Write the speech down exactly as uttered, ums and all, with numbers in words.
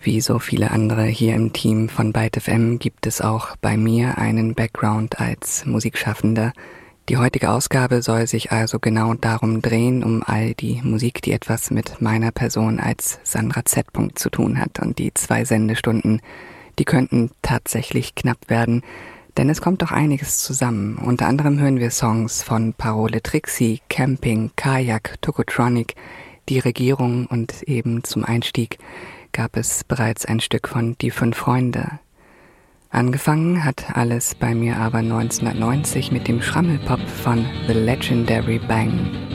wie so viele andere hier im Team von Byte F M gibt es auch bei mir einen Background als Musikschaffender. Die heutige Ausgabe soll sich also genau darum drehen, um all die Musik, die etwas mit meiner Person als Sandra Z. zu tun hat. Und die zwei Sendestunden, die könnten tatsächlich knapp werden, denn es kommt doch einiges zusammen. Unter anderem hören wir Songs von Parole Trixie, Camping, Kajak, Tokotronic, die Regierung und eben zum Einstieg gab es bereits ein Stück von Die Fünf Freunde. Angefangen hat alles bei mir aber neunzehnhundertneunzig mit dem Schrammelpop von The Legendary Bang.